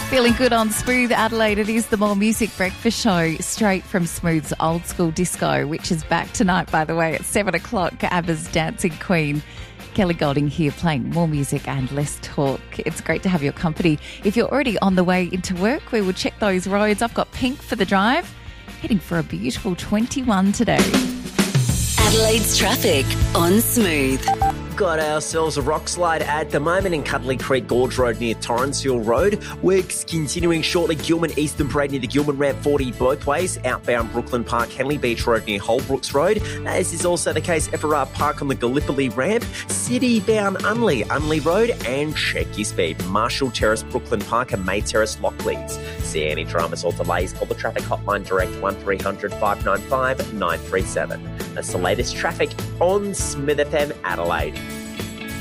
Feeling good on Smooth Adelaide. It is the More Music Breakfast Show straight from Smooth's Old School Disco, which is back tonight, by the way, at 7 o'clock. ABBA's Dancing Queen. Kelly Golding here playing more music and less talk. It's great to have your company. If you're already on the way into work, we will check those roads. I've got Pink for the drive, heading for a beautiful 21 today. Adelaide's traffic on Smooth. Got ourselves a rock slide at the moment in Cuddly Creek Gorge Road near Torrance Hill Road. We're continuing shortly Gilman Eastern Parade near the Gilman Ramp 40 both ways. Outbound Brooklyn Park Henley Beach Road near Holbrooks Road. As is also the case Everard Park on the Gallipoli Ramp. City bound Unley Road, and check your speed. Marshall Terrace, Brooklyn Park and May Terrace, Lockleads. See any dramas or delays, call the traffic hotline direct 1300 595 937. That's the latest traffic on Smith FM Adelaide.